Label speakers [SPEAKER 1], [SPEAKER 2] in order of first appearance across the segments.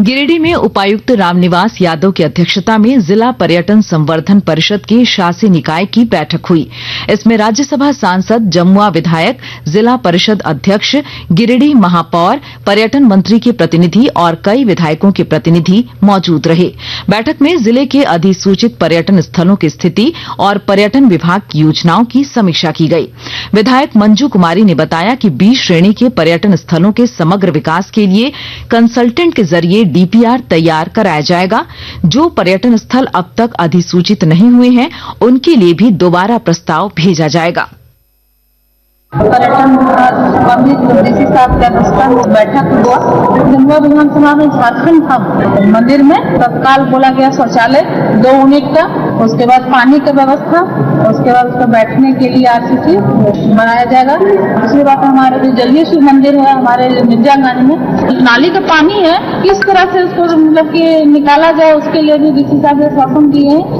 [SPEAKER 1] गिरिडीह में उपायुक्त रामनिवास यादव की अध्यक्षता में जिला पर्यटन संवर्धन परिषद की शासी निकाय की बैठक हुई। इसमें राज्यसभा सांसद, जमुआ विधायक, जिला परिषद अध्यक्ष, गिरिडीह महापौर, पर्यटन मंत्री के प्रतिनिधि और कई विधायकों के प्रतिनिधि मौजूद रहे। बैठक में जिले के अधिसूचित पर्यटन स्थलों की स्थिति और पर्यटन विभाग की योजनाओं की समीक्षा की गई। विधायक मंजू कुमारी ने बताया कि बी श्रेणी के पर्यटन स्थलों के समग्र विकास के लिए कंसल्टेंट के जरिए डीपीआर तैयार कराया जाएगा। जो पर्यटन स्थल अब तक अधिसूचित नहीं हुए हैं, उनके लिए भी दोबारा प्रस्ताव भेजा जाएगा।
[SPEAKER 2] पर्यटन संबंधित डीसी साहब की अध्यक्षता में बैठक हुआ। जमुआ विधानसभा में झारखंड धाम मंदिर में तत्काल बोला गया शौचालय 2 यूनिट का, उसके बाद पानी की व्यवस्था, उसके बाद उसको बैठने के लिए आरसीसी बनाया जाएगा। दूसरी बात, हमारे जो जलीय शिव मंदिर है हमारे मिर्जागंज में, नाली का पानी है, किस तरह से उसको मतलब कि निकाला जाए, उसके लिए भी डीसी साहब ने शासन दिए हैं।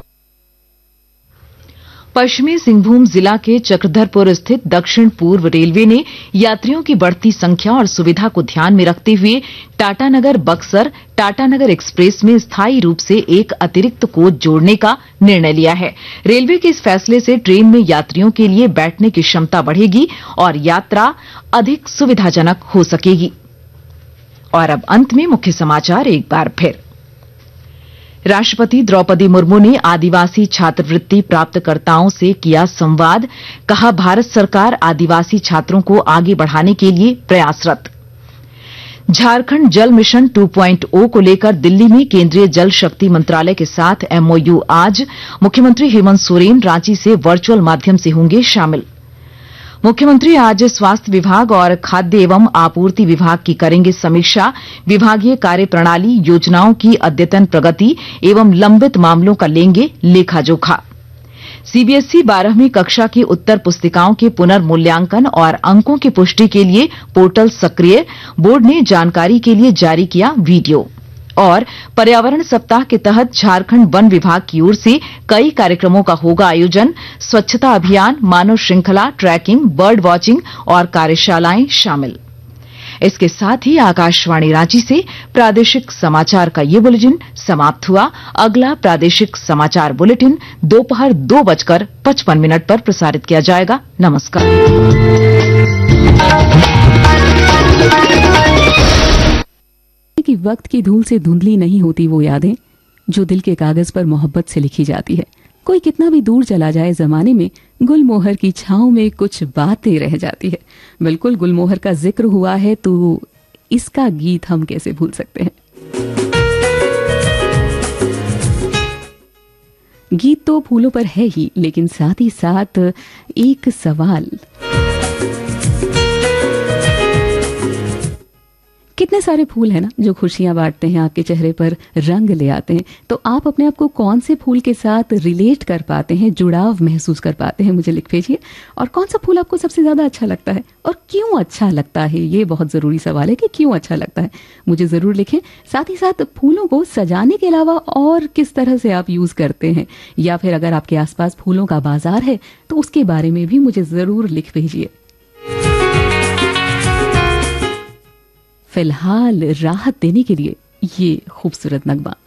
[SPEAKER 1] पश्चिमी सिंहभूम जिला के चक्रधरपुर स्थित दक्षिण पूर्व रेलवे ने यात्रियों की बढ़ती संख्या और सुविधा को ध्यान में रखते हुए टाटानगर बक्सर टाटानगर एक्सप्रेस में स्थायी रूप से एक अतिरिक्त कोच जोड़ने का निर्णय लिया है। रेलवे के इस फैसले से ट्रेन में यात्रियों के लिए बैठने की क्षमता बढ़ेगी और यात्रा अधिक सुविधाजनक हो सकेगी। और अब अंत में मुख्य समाचार एक बार फिर। राष्ट्रपति द्रौपदी मुर्मू ने आदिवासी छात्रवृत्ति प्राप्तकर्ताओं से किया संवाद। कहा, भारत सरकार आदिवासी छात्रों को आगे बढ़ाने के लिए प्रयासरत। झारखंड जल मिशन 2.0 को लेकर दिल्ली में केंद्रीय जल शक्ति मंत्रालय के साथ एमओयू आज। मुख्यमंत्री हेमंत सोरेन रांची से वर्चुअल माध्यम से होंगे शामिल। मुख्यमंत्री आज स्वास्थ्य विभाग और खाद्य एवं आपूर्ति विभाग की करेंगे समीक्षा। विभागीय कार्य प्रणाली, योजनाओं की अद्यतन प्रगति एवं लंबित मामलों का लेंगे लेखा जोखा। सीबीएसई 12वीं कक्षा की उत्तर पुस्तिकाओं के पुनर्मूल्यांकन और अंकों की पुष्टि के लिए पोर्टल सक्रिय। बोर्ड ने जानकारी के लिए जारी किया वीडियो। और पर्यावरण सप्ताह के तहत झारखंड वन विभाग की ओर से कई कार्यक्रमों का होगा आयोजन। स्वच्छता अभियान, मानव श्रृंखला, ट्रैकिंग, बर्ड वॉचिंग और कार्यशालाएं शामिल। इसके साथ ही आकाशवाणी रांची से प्रादेशिक समाचार का ये बुलेटिन समाप्त हुआ। अगला प्रादेशिक समाचार बुलेटिन दोपहर 2:55 पर प्रसारित किया जाएगा। नमस्कार।
[SPEAKER 3] कि वक्त की धूल से धुंधली नहीं होती वो यादें जो दिल के कागज पर मोहब्बत से लिखी जाती है। कोई कितना भी दूर चला जाए जमाने में, गुलमोहर की छांव में कुछ बातें रह जाती है। बिल्कुल, गुलमोहर का जिक्र हुआ है तो इसका गीत हम कैसे भूल सकते हैं। गीत तो फूलों पर है ही, लेकिन साथ ही साथ एक सवाल। कितने सारे फूल हैं ना जो खुशियां बांटते हैं, आपके चेहरे पर रंग ले आते हैं। तो आप अपने आप को कौन से फूल के साथ रिलेट कर पाते हैं, जुड़ाव महसूस कर पाते हैं, मुझे लिख भेजिए। और कौन सा फूल आपको सबसे ज्यादा अच्छा लगता है और क्यों अच्छा लगता है, ये बहुत जरूरी सवाल है कि क्यों अच्छा लगता है, मुझे जरूर लिखें। साथ ही साथ फूलों को सजाने के अलावा और किस तरह से आप यूज करते हैं, या फिर अगर आपके आसपास फूलों का बाजार है तो उसके बारे में भी मुझे जरूर लिख भेजिए। फिलहाल राहत देने के लिए ये खूबसूरत नगमा।